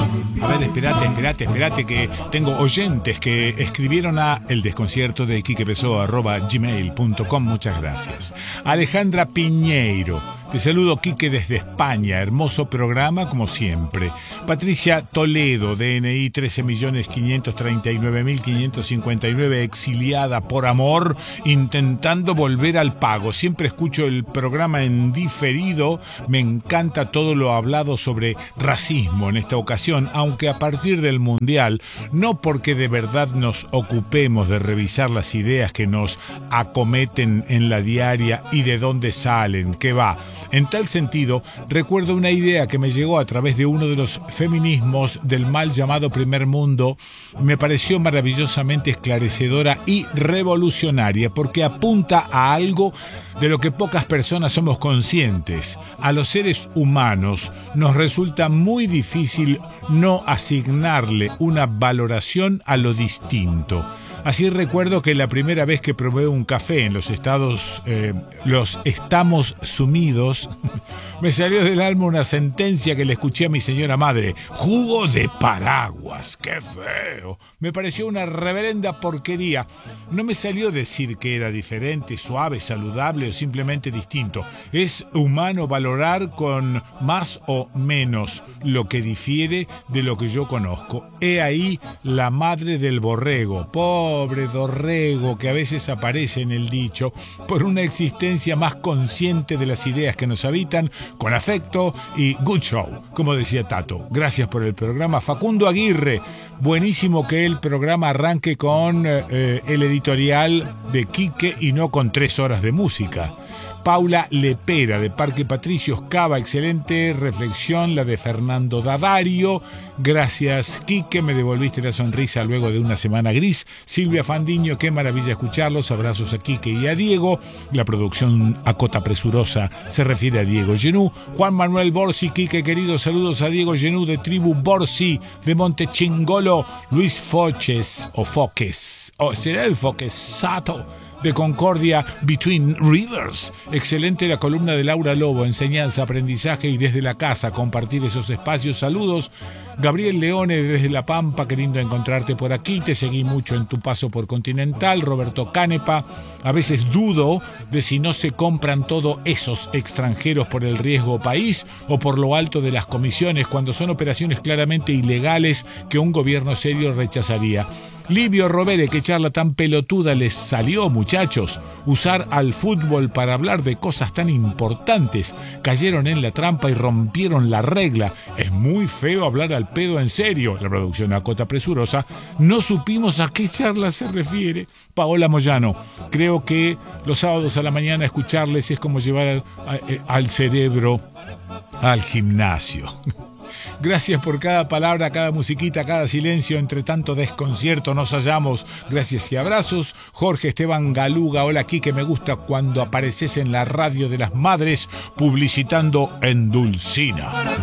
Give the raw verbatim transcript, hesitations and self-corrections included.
A ver, esperate, esperate, esperate, que tengo oyentes que escribieron a eldesconcierto de quique pessoa arroba gmail punto com. Muchas gracias. Alejandra Piñeiro. Te saludo, Quique, desde España. Hermoso programa, como siempre. Patricia Toledo, D N I trece millones quinientos treinta y nueve mil quinientos cincuenta y nueve, exiliada por amor, intentando volver al pago. Siempre escucho el programa en diferido. Me encanta todo lo hablado sobre racismo en esta ocasión, aunque a partir del Mundial, no porque de verdad nos ocupemos de revisar las ideas que nos acometen en la diaria y de dónde salen, qué va. En tal sentido, recuerdo una idea que me llegó a través de uno de los feminismos del mal llamado Primer Mundo. Me pareció maravillosamente esclarecedora y revolucionaria porque apunta a algo de lo que pocas personas somos conscientes. A los seres humanos nos resulta muy difícil no asignarle una valoración a lo distinto. Así recuerdo que la primera vez que probé un café en los estados, eh, los estamos sumidos, me salió del alma una sentencia que le escuché a mi señora madre. Jugo de paraguas, qué feo. Me pareció una reverenda porquería. No me salió decir que era diferente, suave, saludable o simplemente distinto. Es humano valorar con más o menos lo que difiere de lo que yo conozco. He ahí la madre del borrego. Pobre dorrego, que a veces aparece en el dicho, por una existencia más consciente de las ideas que nos habitan, con afecto y good show, como decía Tato. Gracias por el programa. Facundo Aguirre, buenísimo que el programa arranque con eh, el editorial de Quique y no con tres horas de música. Paula Lepera, de Parque Patricios Cava, excelente reflexión la de Fernando Dadario. Gracias, Quique, me devolviste la sonrisa luego de una semana gris. Silvia Fandiño, qué maravilla escucharlos. Abrazos a Quique y a Diego. La producción a cota presurosa se refiere a Diego Genú. Juan Manuel Borsi, Quique querido, saludos a Diego Genú de Tribu Borsi de Montechingolo. Luis Foches o Foques, o será el Foquesato de Concordia, Between Rivers. Excelente la columna de Laura Lobo, enseñanza, aprendizaje y desde la casa, compartir esos espacios. Saludos. Gabriel Leone desde La Pampa, qué lindo encontrarte por aquí. Te seguí mucho en tu paso por Continental. Roberto Canepa, a veces dudo de si no se compran todos esos extranjeros por el riesgo país o por lo alto de las comisiones, cuando son operaciones claramente ilegales que un gobierno serio rechazaría. Livio Rovere, qué charla tan pelotuda les salió, muchachos. Usar al fútbol para hablar de cosas tan importantes. Cayeron en la trampa y rompieron la regla. Es muy feo hablar al pedo en serio. La producción a cota presurosa. No supimos a qué charla se refiere. Paola Moyano, creo que los sábados a la mañana escucharles es como llevar al, a, al cerebro al gimnasio. Gracias por cada palabra, cada musiquita, cada silencio. Entre tanto desconcierto nos hallamos. Gracias y abrazos. Jorge Esteban Galuga, hola Quique, me gusta cuando apareces en la radio de las madres publicitando en Dulcina.